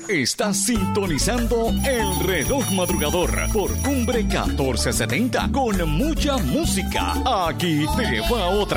Estás sintonizando El Reloj Madrugador por Cumbre 1470 con mucha música. Aquí te va otra.